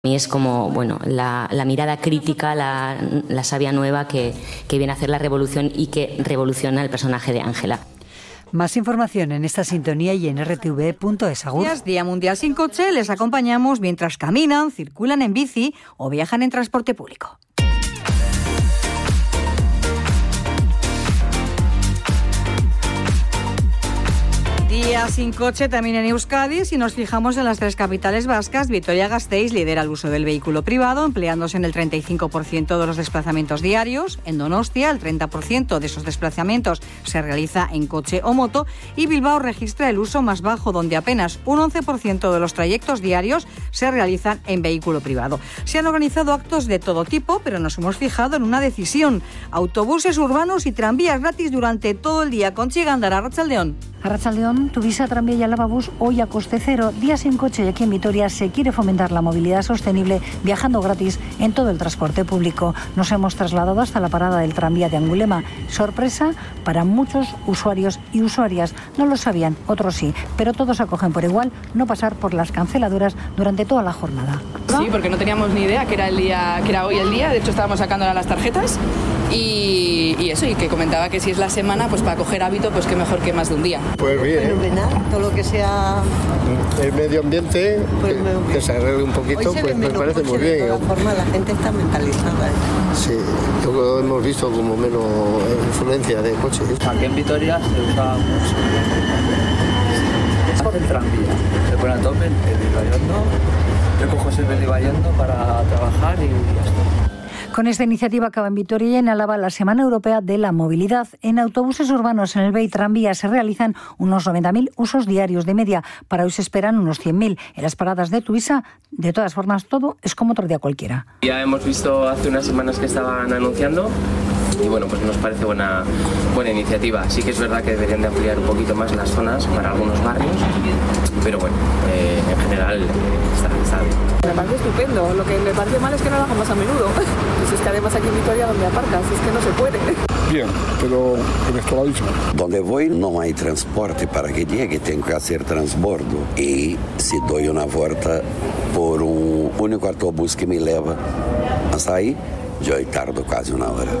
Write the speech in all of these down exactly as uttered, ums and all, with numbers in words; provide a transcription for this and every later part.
Y es como, bueno, la, la mirada crítica, la, la savia nueva que, que viene a hacer la revolución y que revoluciona el personaje de Ángela. Más información en esta sintonía y en erre te ve punto es. Agur. Día Mundial sin Coche, les acompañamos mientras caminan, circulan en bici o viajan en transporte público. Día sin coche también en Euskadi. Si nos fijamos en las tres capitales vascas, Vitoria-Gasteiz lidera el uso del vehículo privado, empleándose en el treinta y cinco por ciento de los desplazamientos diarios. En Donostia, el treinta por ciento de esos desplazamientos se realiza en coche o moto. Y Bilbao registra el uso más bajo, donde apenas un once por ciento de los trayectos diarios se realizan en vehículo privado. Se han organizado actos de todo tipo, pero nos hemos fijado en una decisión: autobuses urbanos y tranvías gratis durante todo el día. Conchi Gándara, Arratsaldeón. Arratsaldeón, Tuvisa, tranvía y Alababús hoy a coste cero. Día sin coche, y aquí en Vitoria se quiere fomentar la movilidad sostenible viajando gratis en todo el transporte público. Nos hemos trasladado hasta la parada del tranvía de Angulema. Sorpresa para muchos usuarios y usuarias. No lo sabían, otros sí, pero todos acogen por igual no pasar por las canceladoras durante toda la jornada. ¿No? Sí, porque no teníamos ni idea que era el día, que era hoy el día. De hecho, estábamos sacando las tarjetas y, y eso, y que comentaba que si es la semana, pues para coger hábito, pues qué mejor que más de un día. Pues bien, fenomenal, todo lo que sea el medio ambiente, pues que, que se arregle un poquito, pues me parece muy bien. De todas formas, la gente está mentalizada, ¿eh? Sí, lo hemos visto como menos influencia de coches. Aquí en Vitoria se usa mucho. Es por el tranvía, se pone a tope el Bilbayondo, yo cojo siempre el Bilbayondo para trabajar y ya está. Con esta iniciativa acaba en Vitoria y en Álava la Semana Europea de la Movilidad. En autobuses urbanos en el B E I Tranvía se realizan unos noventa mil usos diarios de media. Para hoy se esperan unos cien mil. En las paradas de Tuvisa, de todas formas, todo es como otro día cualquiera. Ya hemos visto hace unas semanas que estaban anunciando y bueno, pues nos parece buena, buena iniciativa. Sí que es verdad que deberían de ampliar un poquito más las zonas para algunos barrios, pero bueno, eh, en general eh, está, está bien. Me parece estupendo. Lo que me parece mal es que no lo hagamos a menudo. Pues es que además aquí en Vitoria, donde aparcas, es que no se puede. Bien, pero electoralismo. Donde voy no hay transporte para que llegue, tengo que hacer transbordo. Y si doy una vuelta por un único autobús que me lleva hasta ahí, yo tardo casi una hora.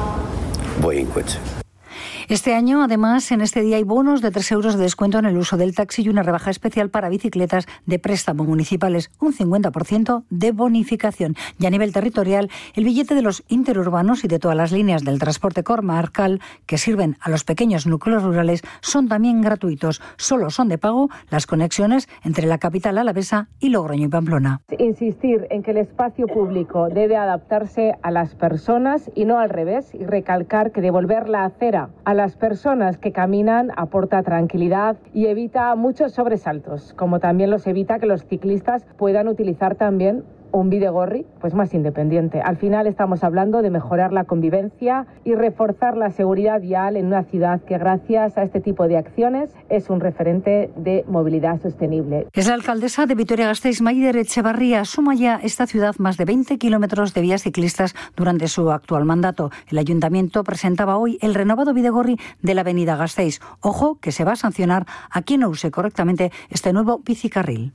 Voy en coche. Este año, además, en este día hay bonos de tres euros de descuento en el uso del taxi y una rebaja especial para bicicletas de préstamo municipales, un cincuenta por ciento de bonificación. Y a nivel territorial, el billete de los interurbanos y de todas las líneas del transporte comarcal que sirven a los pequeños núcleos rurales son también gratuitos. Solo son de pago las conexiones entre la capital alavesa y Logroño y Pamplona. Insistir en que el espacio público debe adaptarse a las personas y no al revés, y recalcar que devolver la acera a las personas que caminan aporta tranquilidad y evita muchos sobresaltos, como también los evita que los ciclistas puedan utilizar también un bidegorri pues más independiente. Al final estamos hablando de mejorar la convivencia y reforzar la seguridad vial en una ciudad que gracias a este tipo de acciones es un referente de movilidad sostenible. Es la alcaldesa de Vitoria-Gasteiz, Maider Etxebarria. Suma ya esta ciudad más de veinte kilómetros de vías ciclistas durante su actual mandato. El ayuntamiento presentaba hoy el renovado bidegorri de la avenida Gasteiz. Ojo que se va a sancionar a quien no use correctamente este nuevo bicicarril.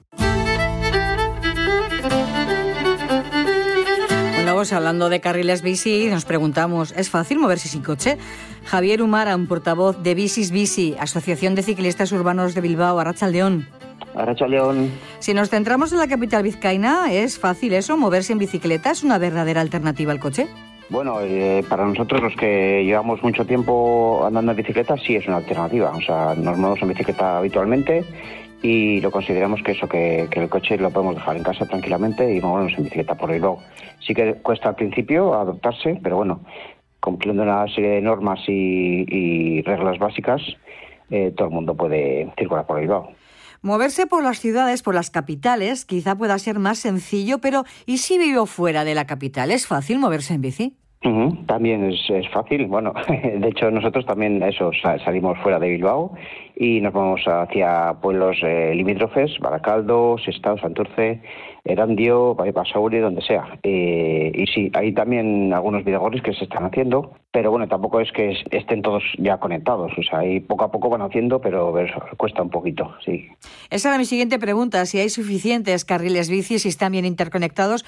Hablando de carriles bici, nos preguntamos, ¿es fácil moverse sin coche? Javier Umara, un portavoz de Bicis Bici, Asociación de Ciclistas Urbanos de Bilbao. Arratsaldeón. Arratsaldeón. Si nos centramos en la capital vizcaína, ¿es fácil eso? ¿Moverse en bicicleta es una verdadera alternativa al coche? Bueno, eh, para nosotros los que llevamos mucho tiempo andando en bicicleta, sí es una alternativa. O sea, nos movemos en bicicleta habitualmente y lo consideramos que eso, que, que el coche lo podemos dejar en casa tranquilamente y movernos en bicicleta por Bilbao. Sí que cuesta al principio adaptarse, pero bueno, cumpliendo una serie de normas y, y reglas básicas, eh, todo el mundo puede circular por Bilbao. Moverse por las ciudades, por las capitales, quizá pueda ser más sencillo, pero ¿y si vivo fuera de la capital? ¿Es fácil moverse en bici? Uh-huh, también es, es fácil. Bueno, de hecho nosotros también eso salimos fuera de Bilbao y nos vamos hacia pueblos eh, limítrofes, Baracaldo, Sestao, Santurce, Erandio, Basauri, donde sea. Eh, y sí, hay también algunos videogoles que se están haciendo, pero bueno, tampoco es que estén todos ya conectados. O sea, ahí poco a poco van haciendo, pero cuesta un poquito, sí. Esa era mi siguiente pregunta, si hay suficientes carriles bici, si están bien interconectados,